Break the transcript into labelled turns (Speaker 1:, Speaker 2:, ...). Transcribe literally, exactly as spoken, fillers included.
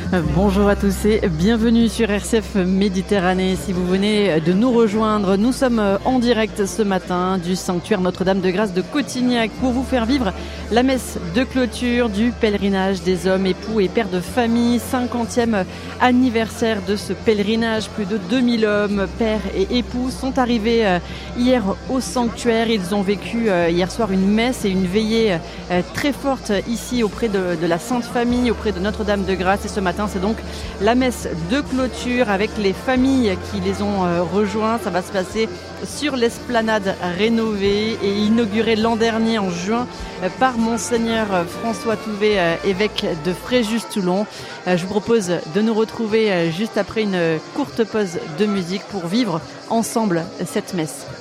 Speaker 1: Bonjour à tous et bienvenue sur R C F Méditerranée. Si vous venez de nous rejoindre, nous sommes en direct ce matin du sanctuaire Notre-Dame-de-Grâce de Cotignac pour vous faire vivre la messe de clôture du pèlerinage des hommes, époux et pères de famille. cinquantième anniversaire de ce pèlerinage. Plus de deux mille hommes, pères et époux sont arrivés hier au sanctuaire. Ils ont vécu hier soir une messe et une veillée très forte ici auprès de, de la Sainte Famille, auprès de Notre-Dame-de-Grâce. Et ce matin, c'est donc la messe de clôture avec les familles qui les ont euh, rejoints. Ça va se passer sur l'esplanade rénovée et inaugurée l'an dernier en juin euh, par Monseigneur François Touvet, euh, évêque de Fréjus-Toulon. Euh, je vous propose de nous retrouver euh, juste après une courte pause de musique pour vivre ensemble cette messe.